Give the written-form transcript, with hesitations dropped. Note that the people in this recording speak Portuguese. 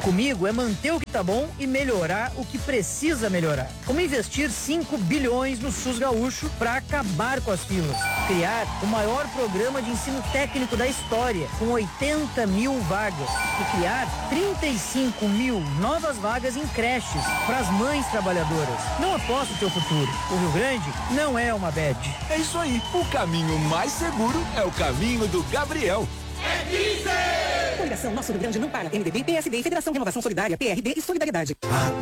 Comigo é manter o que tá bom e melhorar o que precisa melhorar. Como investir 5 bilhões no SUS gaúcho para acabar com as filas. Criar o maior programa de ensino técnico da história, com 80 mil vagas. E criar 35 mil novas vagas em creches para as mães trabalhadoras. Não aposta o teu futuro. O Rio Grande não é uma bad. É isso aí. O caminho mais seguro é o caminho do Gabriel. É 15! Coligação Nosso Rio Grande não para. MDB, PSD, Federação Renovação Solidária, PRB e Solidariedade.